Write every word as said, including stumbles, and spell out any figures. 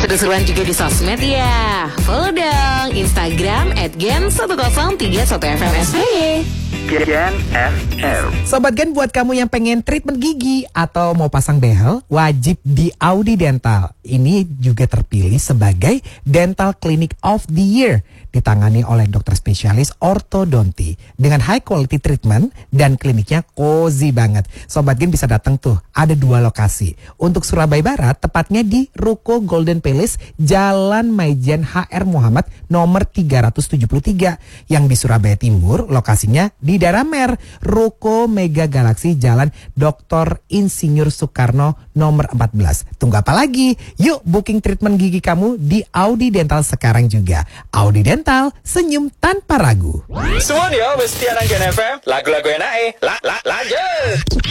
Seru-seruan juga di sosmed ya. Follow dong Instagram at gen sepuluh tiga satu F M S B Y. Gen F M. Sobat Gen, buat kamu yang pengen treatment gigi atau mau pasang behel, wajib di Audi Dental. Ini juga terpilih sebagai Dental Clinic of the Year. Ditangani oleh dokter spesialis ortodonti dengan high quality treatment dan kliniknya cozy banget. Sobat Gen bisa datang tuh, ada dua lokasi. Untuk Surabaya Barat, tepatnya di Ruko Golden Palace, Jalan Maijen H R Muhammad nomor tiga ratus tujuh puluh tiga. Yang di Surabaya Timur, lokasinya di Daramer, Ruko Mega Galaxy Jalan dokter Insinyur Soekarno nomor empat belas. Tunggu apa lagi? Yuk booking treatment gigi kamu di Audi Dental sekarang juga. Audi Dental, senyum tanpa ragu. Semua dia, wes tiaran Gen F M. Lagu-lagu enak eh. La, la, lanjut.